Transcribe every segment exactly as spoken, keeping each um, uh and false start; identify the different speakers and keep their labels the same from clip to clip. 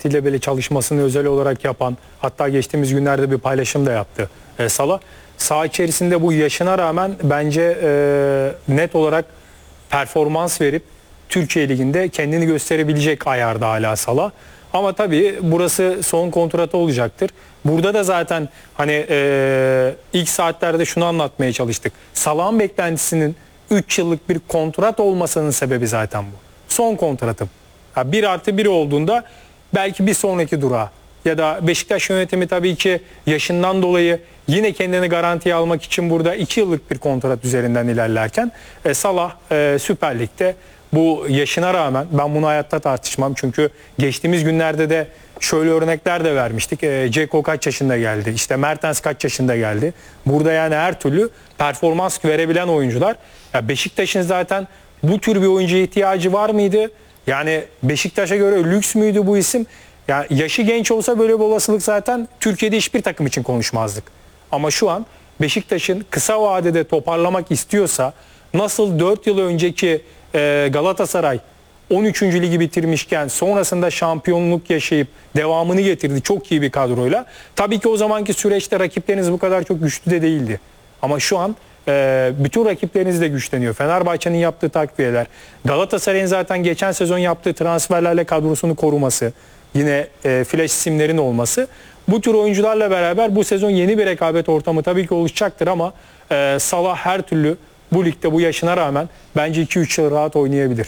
Speaker 1: ile böyle çalışmasını özel olarak yapan, hatta geçtiğimiz günlerde bir paylaşım da yaptı e, Salah. Saha içerisinde bu yaşına rağmen bence e, net olarak performans verip Türkiye Ligi'nde kendini gösterebilecek ayarda hala Salah. Ama tabii burası son kontratı olacaktır. Burada da zaten hani e, ilk saatlerde şunu anlatmaya çalıştık. Salah'ın beklentisinin üç yıllık bir kontrat olmasının sebebi zaten bu. Son kontratım. Yani bir artı bir olduğunda belki bir sonraki durağa. Ya da Beşiktaş yönetimi tabii ki yaşından dolayı yine kendini garantiye almak için burada iki yıllık bir kontrat üzerinden ilerlerken e, Salah e, Süper Lig'de bu yaşına rağmen ben bunu hayatta tartışmam. Çünkü geçtiğimiz günlerde de şöyle örnekler de vermiştik. E, Ceko kaç yaşında geldi? İşte Mertens kaç yaşında geldi? Burada yani her türlü performans verebilen oyuncular. Ya Beşiktaş'ın zaten bu tür bir oyuncuya ihtiyacı var mıydı? Yani Beşiktaş'a göre lüks müydü bu isim? Yani yaşı genç olsa böyle bir olasılık zaten Türkiye'de hiçbir takım için konuşmazdık. Ama şu an Beşiktaş'ın kısa vadede toparlamak istiyorsa nasıl dört yıl önceki e, Galatasaray on üçüncü ligi bitirmişken sonrasında şampiyonluk yaşayıp devamını getirdi çok iyi bir kadroyla. Tabii ki o zamanki süreçte rakipleriniz bu kadar çok güçlü de değildi. Ama şu an e, bütün rakipleriniz de güçleniyor. Fenerbahçe'nin yaptığı takviyeler, Galatasaray'ın zaten geçen sezon yaptığı transferlerle kadrosunu koruması, yine e, flash isimlerin olması. Bu tür oyuncularla beraber bu sezon yeni bir rekabet ortamı tabii ki oluşacaktır ama e, Salah her türlü bu ligde bu yaşına rağmen bence iki üç yıl rahat oynayabilir.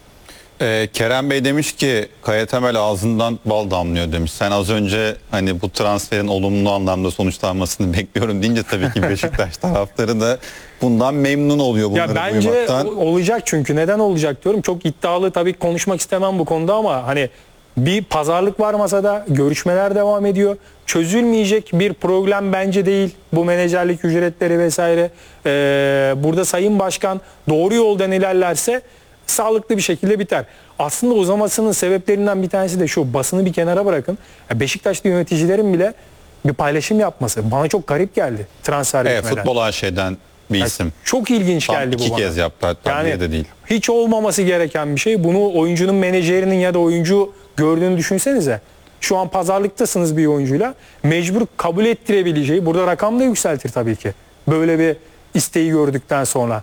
Speaker 2: Ee, Kerem Bey demiş ki Kaya Temel ağzından bal damlıyor demiş. Sen az önce hani bu transferin olumlu anlamda sonuçlanmasını bekliyorum deyince tabii ki Beşiktaş taraftarı da bundan memnun oluyor bunları
Speaker 1: ya bence
Speaker 2: duymaktan.
Speaker 1: olacak çünkü neden olacak diyorum. Çok iddialı tabii konuşmak istemem bu konuda ama hani bir pazarlık var masada, görüşmeler devam ediyor. Çözülmeyecek bir problem bence değil bu menajerlik ücretleri vesaire. Ee, burada Sayın Başkan doğru yoldan ilerlerse sağlıklı bir şekilde biter. Aslında uzamasının sebeplerinden bir tanesi de şu, basını bir kenara bırakın. Beşiktaşlı yöneticilerin bile bir paylaşım yapması bana çok garip geldi transfer
Speaker 2: Evet,
Speaker 1: etmeden.
Speaker 2: futbol A Ş'den bir
Speaker 1: Yani
Speaker 2: isim.
Speaker 1: çok ilginç
Speaker 2: Tam
Speaker 1: geldi bu
Speaker 2: iki
Speaker 1: bana.
Speaker 2: kez yaptı hatta
Speaker 1: Yani
Speaker 2: de değil.
Speaker 1: hiç olmaması gereken bir şey. Bunu oyuncunun menajerinin ya da oyuncu gördüğünü düşünsenize. Şu an pazarlıktasınız bir oyuncuyla. Mecbur kabul ettirebileceği, burada rakam da yükseltir tabii ki. Böyle bir isteği gördükten sonra.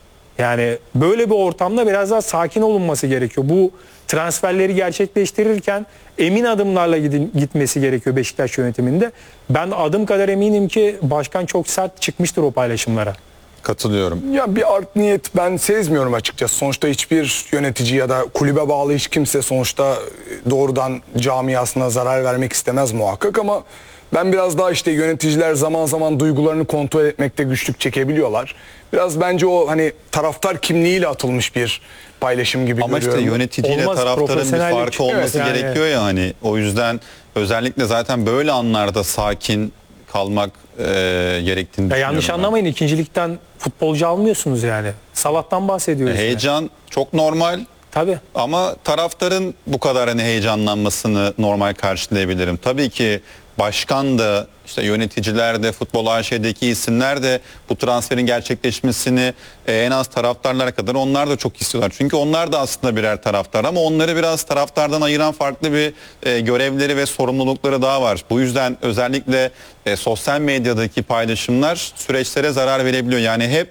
Speaker 1: Yani böyle bir ortamda biraz daha sakin olunması gerekiyor. Bu transferleri gerçekleştirirken emin adımlarla gidin, gitmesi gerekiyor Beşiktaş yönetiminde. Ben adım kadar eminim ki başkan çok sert çıkmıştır o paylaşımlara.
Speaker 2: Katılıyorum.
Speaker 3: Ya bir art niyet ben sezmiyorum açıkçası. Sonuçta hiçbir yönetici ya da kulübe bağlı hiç kimse sonuçta doğrudan camiasına zarar vermek istemez muhakkak ama ben biraz daha işte yöneticiler zaman zaman duygularını kontrol etmekte güçlük çekebiliyorlar. Biraz bence o hani taraftar kimliğiyle atılmış bir paylaşım gibi
Speaker 2: Ama
Speaker 3: görüyorum.
Speaker 2: işte yöneticiyle
Speaker 1: Olmaz,
Speaker 2: taraftarın bir
Speaker 1: profesyonellik.
Speaker 2: farkı olması
Speaker 1: Evet, yani.
Speaker 2: gerekiyor ya hani. O yüzden özellikle zaten böyle anlarda sakin kalmak e, gerektiğini
Speaker 1: Ya
Speaker 2: düşünüyorum.
Speaker 1: yanlış
Speaker 2: ben.
Speaker 1: anlamayın, ikincilikten futbolcu almıyorsunuz yani. Salah'tan bahsediyoruz. yani.
Speaker 2: Heyecan çok normal.
Speaker 1: Tabii.
Speaker 2: Ama taraftarın bu kadar hani heyecanlanmasını normal karşılayabilirim. Tabii ki başkan da işte yöneticiler de futbol A Ş'deki isimler de bu transferin gerçekleşmesini e, en az taraftarlara kadar onlar da çok istiyorlar. Çünkü onlar da aslında birer taraftar ama onları biraz taraftardan ayıran farklı bir e, görevleri ve sorumlulukları daha var. Bu yüzden özellikle e, sosyal medyadaki paylaşımlar süreçlere zarar verebiliyor. Yani hep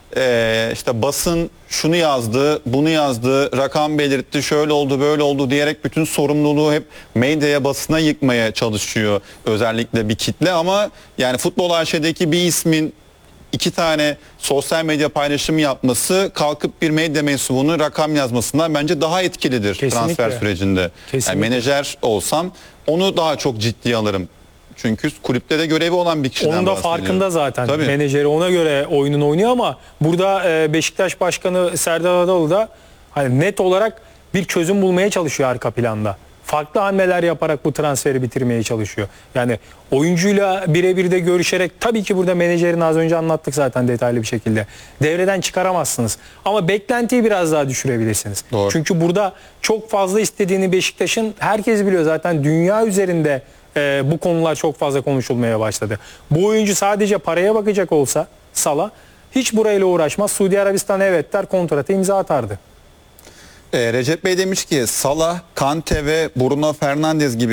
Speaker 2: Ee, işte basın şunu yazdı, bunu yazdı, rakam belirtti, şöyle oldu, böyle oldu diyerek bütün sorumluluğu hep medyaya, basına yıkmaya çalışıyor özellikle bir kitle. Ama yani futbol A Ş'deki bir ismin iki tane sosyal medya paylaşımı yapması kalkıp bir medya mensubunun rakam yazmasından bence daha etkilidir.
Speaker 1: Kesinlikle.
Speaker 2: Transfer sürecinde.
Speaker 1: Kesinlikle.
Speaker 2: Yani menajer olsam onu daha çok ciddiye alırım. Çünkü kulüpte de görevi olan bir kişiden
Speaker 1: Onun da
Speaker 2: bahsediyorum.
Speaker 1: farkında zaten.
Speaker 2: Tabii.
Speaker 1: Menajeri ona göre oyununu oynuyor ama burada e, Beşiktaş Başkanı Serdar Adalı da hani net olarak bir çözüm bulmaya çalışıyor arka planda. Farklı hamleler yaparak bu transferi bitirmeye çalışıyor. Yani oyuncuyla birebir de görüşerek tabii ki burada menajerini az önce anlattık zaten detaylı bir şekilde. Devreden çıkaramazsınız. Ama beklentiyi biraz daha düşürebilirsiniz.
Speaker 2: Doğru.
Speaker 1: Çünkü burada çok fazla istediğini Beşiktaş'ın herkes biliyor zaten dünya üzerinde. Ee, bu konular çok fazla konuşulmaya başladı. Bu oyuncu sadece paraya bakacak olsa Salah hiç burayla uğraşmaz. Suudi Arabistan evet der, kontratı imza atardı.
Speaker 2: Ee, Recep Bey demiş ki Salah, Kante ve Bruno Fernandes gibi